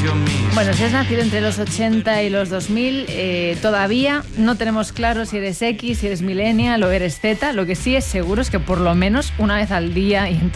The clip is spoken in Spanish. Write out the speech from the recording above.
Bueno, si has nacido entre los 80 y los 2000, todavía no tenemos claro si eres X, si eres millennial o eres Z. Lo que sí es seguro es que por lo menos una vez al día y en